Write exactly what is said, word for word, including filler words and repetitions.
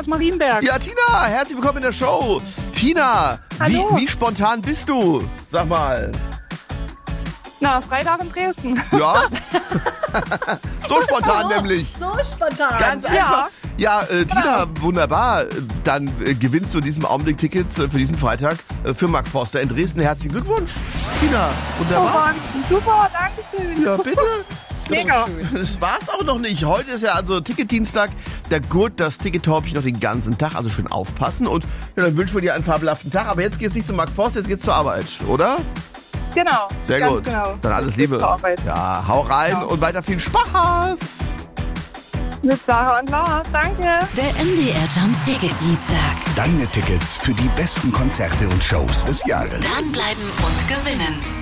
Marienberg. Ja, Tina, herzlich willkommen in der Show. Tina, wie, Hallo. wie spontan bist du? Sag mal. Na, Freitag in Dresden. Ja? So spontan nämlich. So spontan. Ganz Ja. einfach. Ja, äh, Tina, wunderbar. Dann äh, gewinnst du in diesem Augenblick Tickets äh, für diesen Freitag äh, für Mark Forster in Dresden. Herzlichen Glückwunsch. Tina, Oh, wunderbar. Wahnsinn. Super, danke schön. Ja, bitte. Mega. Das war's auch noch nicht. Heute ist ja also Ticketdienstag. Der Gurt, das Ticket-Taubchen noch den ganzen Tag. Also schön aufpassen. Und ja, dann wünschen wir dir einen fabelhaften Tag. Aber jetzt geht's nicht zu Mark Forster, jetzt geht's zur Arbeit, oder? Genau. Sehr ganz gut. Genau. Dann alles Jetzt geht's Liebe. zur Arbeit. Ja, hau rein Genau. und weiter viel Spaß. Mit Sarah und Lars. Danke. Der M D R Jump Ticket Dienstag. Deine Tickets für die besten Konzerte und Shows des Jahres. Dranbleiben und gewinnen.